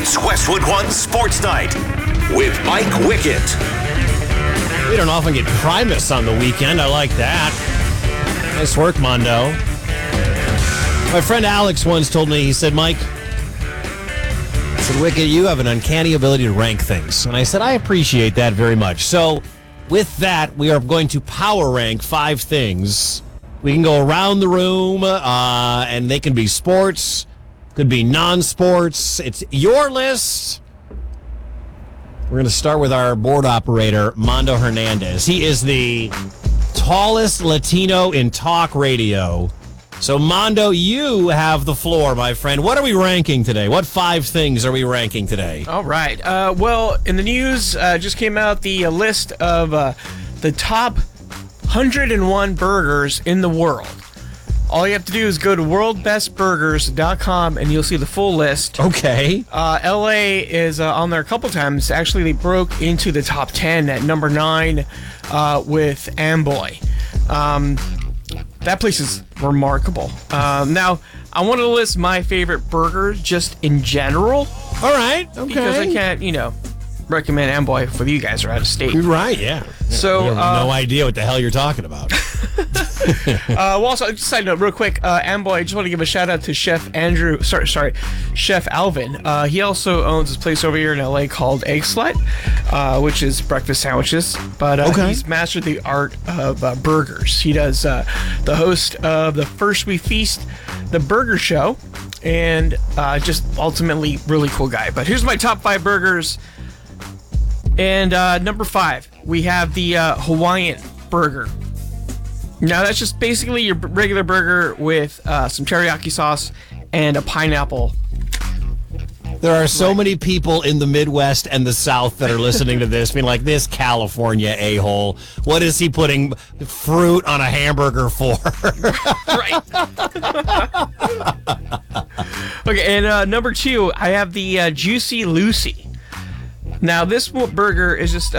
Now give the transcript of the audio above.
It's Westwood One Sports Night with Mike Wickett. We don't often get Primus on the weekend. I like that. Nice work, Mondo. My friend Alex once told me, he said, Mike, I said, Wickett, you have an uncanny ability to rank things. And I said, I appreciate that very much. So with that, we are going to power rank 5 things. We can go around the room, and they can be sports, could be non-sports. It's your list. We're going to start with our board operator, Mondo Hernandez. He is the tallest Latino in talk radio. So, Mondo, you have the floor, my friend. What are we ranking today? What 5 things are we ranking today? All right. Well, in the news, just came out the list of the top 101 burgers in the world. All you have to do is go to worldbestburgers.com and you'll see the full list. Okay. LA is on there a couple times. Actually, they broke into the top 10 at number 9 with Amboy. That place is remarkable. Now, I want to list my favorite burgers just in general. All right. Okay. Because I can't, recommend Amboy if you guys are out of state. Right, yeah. So, you have no idea what the hell you're talking about. Well, also, just a side note, real quick, Amboy, I just want to give a shout out to Chef Alvin. He also owns this place over here in LA called Egg Slut, which is breakfast sandwiches. But he's mastered the art of burgers. He does the host of the First We Feast, the burger show, and just ultimately really cool guy. But here's my top 5 burgers. And number 5, we have the Hawaiian burger. Now, that's just basically your regular burger with some teriyaki sauce and a pineapple. There are so many people in the Midwest and the South that are listening to this being like, this California a-hole, what is he putting fruit on a hamburger for? Right. Okay, and number 2, I have the Juicy Lucy. Now, this burger is just